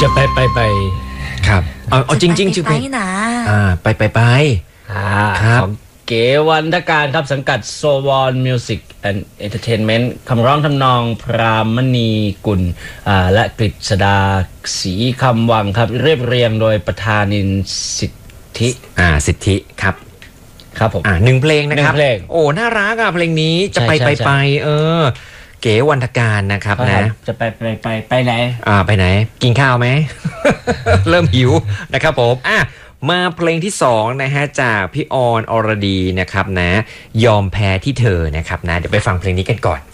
จะไปครับเอาจริงๆชื่อเพลงไปครับของเก๋วันทการครับสังกัดโซวอนมิวสิกแอนด์เอนเตอร์เทนเมนต์คำร้องทำนองพรามณีกุลและกฤษดาศรีคำวังครับเรียบเรียงโดยประธานินสิทธิสิทธิครับผมหนึ่งเพลงนะครับโอ้น่ารักเพลงนี้จะไปเก๋วันทการนะครับนะจะไปไหนไปไหนกินข้าวไหม เริ่มหิวนะครับผมมาเพลงที่2นะฮะจากพี่ออนอรดีนะครับนะยอมแพ้ที่เธอนะครับนะเดี๋ยวไปฟังเพลงนี้กันก่อน